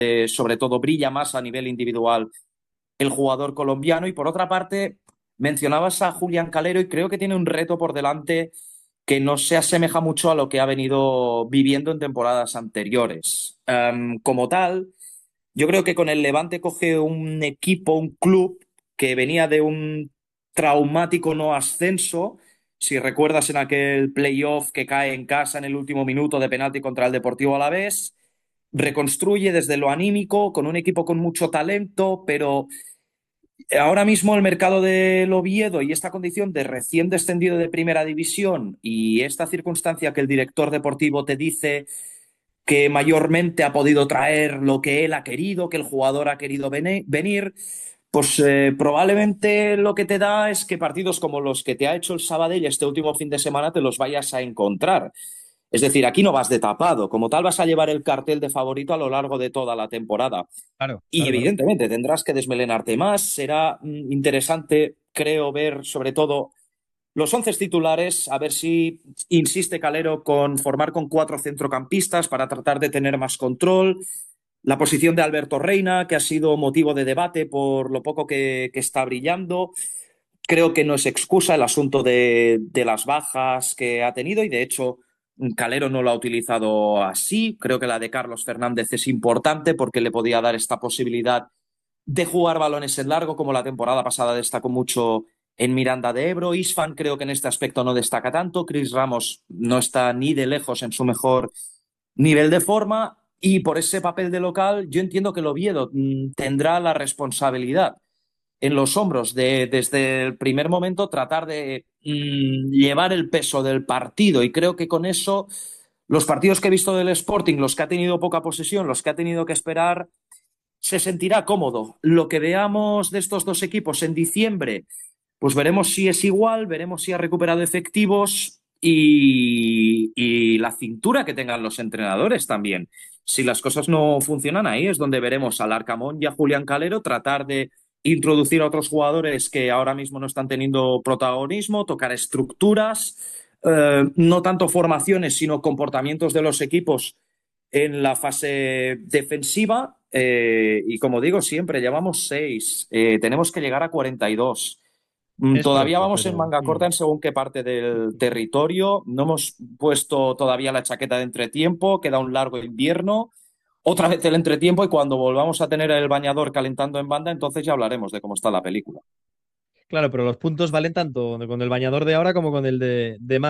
sobre todo brilla más a nivel individual el jugador colombiano. Y por otra parte, mencionabas a Julián Calero y creo que tiene un reto por delante que no se asemeja mucho a lo que ha venido viviendo en temporadas anteriores. Como tal, yo creo que con el Levante coge un equipo, un club que venía de un traumático no ascenso. Si recuerdas en aquel playoff que cae en casa en el último minuto de penalti contra el Deportivo Alavés, reconstruye desde lo anímico con un equipo con mucho talento, pero ahora mismo el mercado del Oviedo y esta condición de recién descendido de primera división y esta circunstancia que el director deportivo te dice que mayormente ha podido traer lo que él ha querido, que el jugador ha querido venir, pues probablemente lo que te da es que partidos como los que te ha hecho el Sabadell este último fin de semana te los vayas a encontrar. Es decir, aquí no vas de tapado, como tal vas a llevar el cartel de favorito a lo largo de toda la temporada. Claro, Y claro, claro. evidentemente tendrás que desmelenarte más. Será interesante, creo, ver sobre todo los 11 titulares, a ver si insiste Calero con formar con cuatro centrocampistas para tratar de tener más control. La posición de Alberto Reina, que ha sido motivo de debate por lo poco que está brillando. Creo que no es excusa el asunto de las bajas que ha tenido y de hecho Calero no lo ha utilizado así. Creo que la de Carlos Fernández es importante porque le podía dar esta posibilidad de jugar balones en largo, como la temporada pasada destacó mucho en Miranda de Ebro. Isfan creo que en este aspecto no destaca tanto. Chris Ramos no está ni de lejos en su mejor nivel de forma y por ese papel de local yo entiendo que el Oviedo tendrá la responsabilidad en los hombros de desde el primer momento tratar de llevar el peso del partido y creo que con eso los partidos que he visto del Sporting, los que ha tenido poca posesión, los que ha tenido que esperar, se sentirá cómodo. Lo que veamos de estos dos equipos en diciembre, pues veremos si es igual, veremos si ha recuperado efectivos y la cintura que tengan los entrenadores también. Si las cosas no funcionan ahí es donde veremos al Arcamón y a Julián Calero tratar de introducir a otros jugadores que ahora mismo no están teniendo protagonismo, tocar estructuras, no tanto formaciones, sino comportamientos de los equipos en la fase defensiva. Y como digo siempre, llevamos 6, tenemos que llegar a 42. Es Todavía pronto, vamos en pero manga corta en según qué parte del territorio. No hemos puesto todavía la chaqueta de entretiempo. Queda un largo invierno. Otra vez el entretiempo y cuando volvamos a tener el bañador calentando en banda, entonces ya hablaremos de cómo está la película. claro, pero los puntos valen tanto con el bañador de ahora como con el de